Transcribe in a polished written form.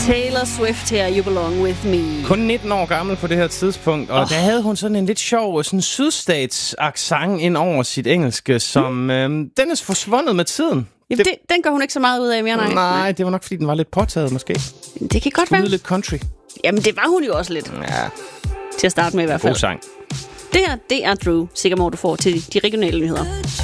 Taylor Swift her, You Belong With Me. Kun 19 år gammel på det her tidspunkt, og der havde hun sådan en lidt sjov sådan sydstats-accent ind over sit engelske, som den er forsvundet med tiden. Jamen, den går hun ikke så meget ud af mere, nej. Nej, det var nok, fordi den var lidt påtaget, måske. Det kan godt være. Lidt country. Jamen, det var hun jo også lidt. Ja. Til at starte med i hvert fald. God sang. Det er Drew, sikkert må du får til de regionale nyheder.